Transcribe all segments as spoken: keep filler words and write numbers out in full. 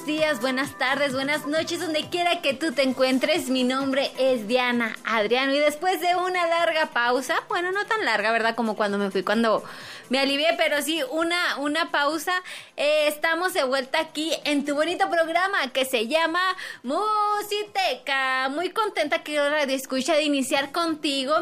buenos días, buenas tardes, buenas noches, donde quiera que tú te encuentres. Mi nombre es Diana Adriano y después de una larga pausa, bueno, no tan larga, ¿verdad? Como cuando me fui, cuando me alivié, pero sí, una, una pausa, eh, estamos de vuelta aquí en tu bonito programa que se llama Musiteca. Muy contenta, que Radio Escucha, de iniciar contigo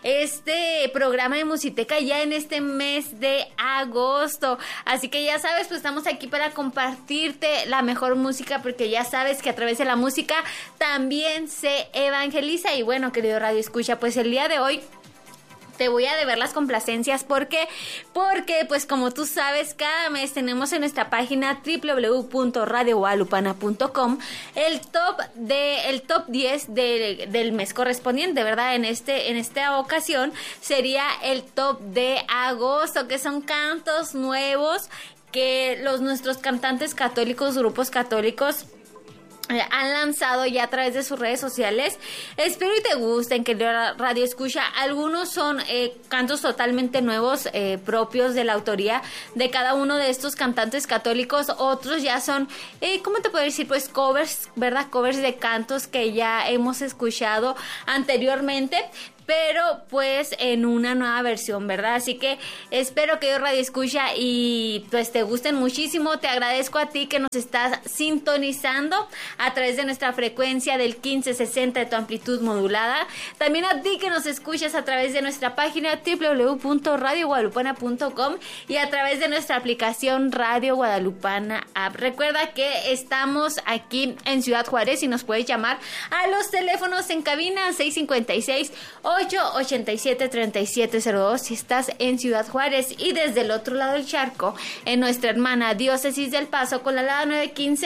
este programa de Musiteca ya en este mes de agosto. Así que ya sabes, pues estamos aquí para compartirte la mejor música, porque ya sabes que a través de la música también se evangeliza. Y bueno, querido Radio Escucha, pues el día de hoy te voy a deber las complacencias. ¿Por qué? Porque, pues como tú sabes, cada mes tenemos en nuestra página doble u doble u doble u punto radio guadalupana punto com el top de el top diez de, del mes correspondiente, ¿verdad? En este en esta ocasión sería el top de agosto, que son cantos nuevos que los nuestros cantantes católicos, grupos católicos, Eh, han lanzado ya a través de sus redes sociales. Espero y te gusten, que Radio Escucha. Algunos son eh, cantos totalmente nuevos, eh, propios de la autoría de cada uno de estos cantantes católicos. Otros ya son, eh, ¿cómo te puedo decir? Pues covers, ¿verdad? Covers de cantos que ya hemos escuchado anteriormente, pero pues en una nueva versión, ¿verdad? Así que espero que yo Radio Escucha y pues te gusten muchísimo. Te agradezco a ti que nos estás sintonizando a través de nuestra frecuencia del quince sesenta de tu amplitud modulada. También a ti que nos escuchas a través de nuestra página doble u doble u doble u punto radio guadalupana punto com y a través de nuestra aplicación Radio Guadalupana App. Recuerda que estamos aquí en Ciudad Juárez y nos puedes llamar a los teléfonos en cabina seis cinco seis, ocho ocho siete, tres siete cero dos si estás en Ciudad Juárez, y desde el otro lado del charco en nuestra hermana Diócesis del Paso con la alada nueve quince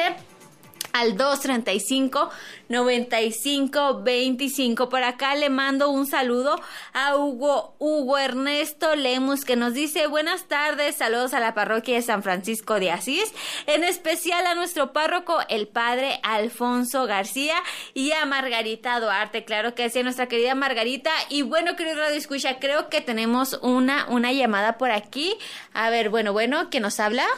al dos treinta y cinco, noventa y cinco veinticinco. Por acá le mando un saludo a Hugo, Hugo Ernesto Lemus, que nos dice: buenas tardes, saludos a la parroquia de San Francisco de Asís, en especial a nuestro párroco, el padre Alfonso García, y a Margarita Duarte. Claro que sí, nuestra querida Margarita. Y bueno, querido Radio Escucha, creo que tenemos una, una llamada por aquí. A ver, bueno, bueno, ¿quién nos habla?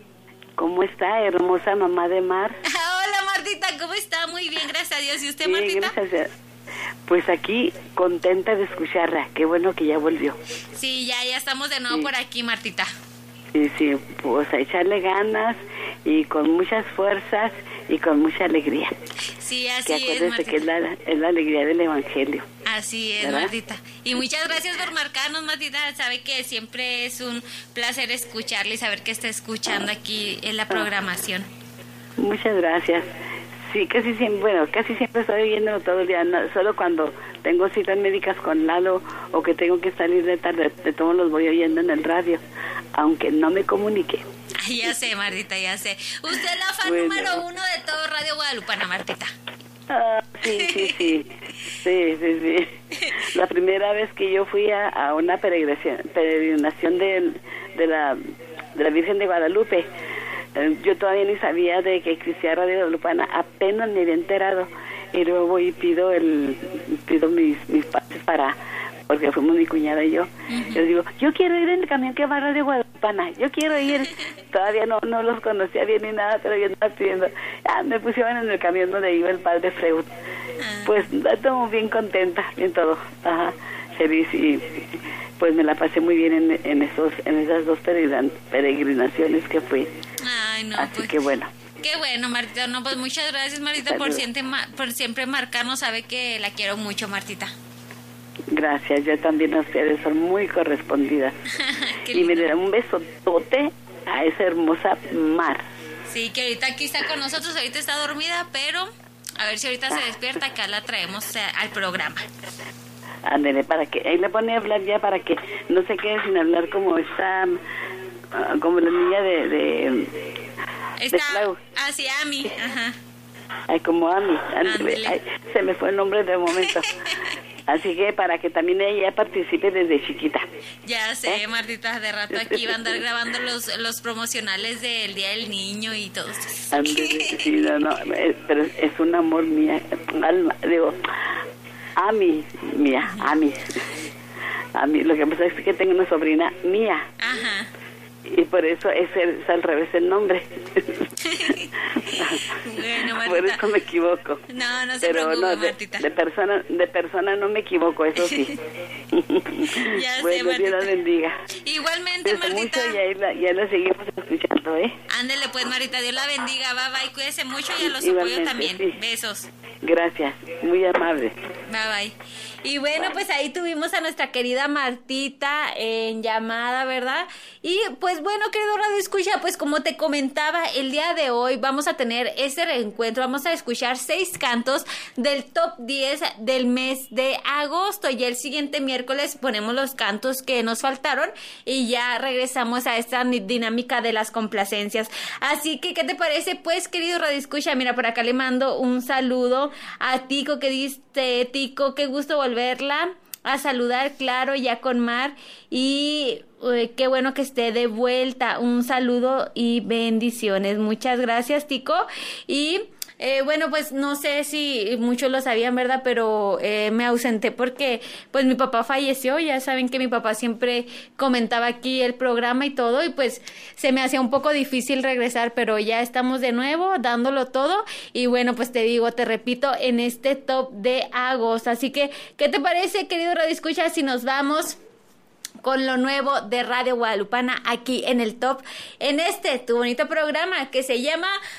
¿Cómo está, hermosa mamá de Mar? Hola, Martita, ¿cómo está? Muy bien, gracias a Dios. ¿Y usted, bien, Martita? Gracias. Pues aquí, contenta de escucharla. Qué bueno que ya volvió. Sí, ya, ya estamos de nuevo sí. por aquí, Martita. Sí, sí, pues a echarle ganas y con muchas fuerzas y con mucha alegría. Sí, así que es, Martita. Que es la, es la alegría del Evangelio. Así es, ¿verdad? Martita. Y muchas gracias por marcarnos, Martita. Sabe que siempre es un placer escucharle y saber que está escuchando aquí en la programación. Muchas gracias. Sí, casi siempre, bueno, casi siempre estoy oyéndolo todo el día, no, solo cuando tengo citas médicas con Lalo o que tengo que salir de tarde, de todos los voy oyendo en el radio, aunque no me comunique. Ya sé, Martita, ya sé. Usted es la fan bueno. número uno de todo Radio Guadalupana, Martita. Ah, sí, sí, sí, sí, sí, sí. La primera vez que yo fui a, a una peregrinación, peregrinación de, de, la, de la Virgen de Guadalupe, eh, yo todavía ni sabía de que existía Radio Guadalupana, apenas me había enterado, y luego voy y pido, el, pido mis, mis pases para... porque fuimos mi cuñada y yo. Uh-huh. Yo digo, yo quiero ir en el camión que va a Radio Guadalupana, yo quiero ir. Todavía no no los conocía bien ni nada, pero yo estaba pidiendo. Ah, me pusieron en el camión donde iba el padre Freud. Uh-huh. Pues estoy bien contenta, bien todo. Ajá, feliz, y pues me la pasé muy bien en, en esos en esas dos peregrinaciones que fui. Ay, no, Así pues... que bueno. Qué bueno, Martita. No, pues muchas gracias, Martita, por siempre, por siempre marcarnos. Sabe que la quiero mucho, Martita. Gracias, yo también a ustedes, son muy correspondidas. Y me dará un besotote a esa hermosa Mar. Sí, que ahorita aquí está con nosotros, ahorita está dormida, pero a ver si ahorita se despierta, acá la traemos al programa. Ándele, para que, ahí le pone a hablar ya para que no se quede sin hablar como esta, uh, como la niña de... de está así, Ami, ajá. Ay, como Ami, ándele, ay, se me fue el nombre de momento. Así que para que también ella participe desde chiquita. Ya sé, ¿eh? Martita, de rato aquí va a andar sí. grabando los los promocionales del Día del Niño y todo eso. Andrés, sí, no, no, pero es un amor mía, alma, digo, a mí, mía, a mí. A mí, lo que pasa es que tengo una sobrina mía. Ajá. Y por eso es, el, es al revés el nombre. Bueno, Martita. Por eso me equivoco. No, no se Pero preocupe, no, de, Martita. de persona de persona no me equivoco, eso sí. Ya Bueno, sé, Martita. Dios la bendiga. Igualmente, Cuídese Martita. mucho y ahí la, ya la seguimos escuchando, ¿eh? Ándele pues, Marita, Dios la bendiga, bye bye, cuídese mucho y a los Igualmente, apoyo también. sí. Besos. Gracias, muy amable. Bye bye. Y bueno, pues ahí tuvimos a nuestra querida Martita en llamada, ¿verdad? Y pues bueno, querido Radio Escucha, pues como te comentaba, el día de hoy vamos a tener ese reencuentro, vamos a escuchar seis cantos del top diez del mes de agosto y el siguiente miércoles ponemos los cantos que nos faltaron y ya regresamos a esta dinámica de las complacencias. Así que, ¿qué te parece? Pues, querido Radio Escucha, mira, por acá le mando un saludo a Tico, que diste, Tico, qué gusto volverla a saludar, claro, ya con Mar, y uy, qué bueno que esté de vuelta. Un saludo y bendiciones. Muchas gracias, Tico. Y Eh, bueno, pues no sé si muchos lo sabían, ¿verdad? Pero eh, me ausenté porque pues mi papá falleció. Ya saben que mi papá siempre comentaba aquí el programa y todo, y pues se me hacía un poco difícil regresar, pero ya estamos de nuevo dándolo todo. Y bueno, pues te digo, te repito, en este top de agosto. Así que, ¿qué te parece, querido Radio Escucha, si nos vamos con lo nuevo de Radio Guadalupana aquí en el top, en este tu bonito programa que se llama